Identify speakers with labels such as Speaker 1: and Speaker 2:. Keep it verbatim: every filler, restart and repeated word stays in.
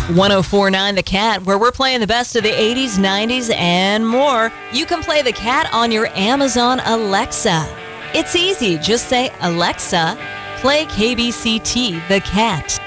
Speaker 1: one oh four point nine The Cat, where we're playing the best of the eighties, nineties, and more. You can play The Cat on your Amazon Alexa. It's easy. Just say, Alexa, play K B C T The Cat.